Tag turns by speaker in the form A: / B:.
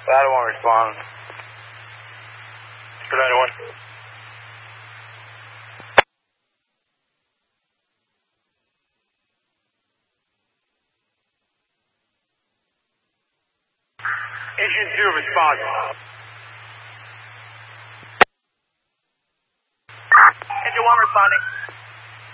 A: Ladder 1 respond.
B: For Ladder 1.
A: Engine 2 respond.
C: Engine 1 responding.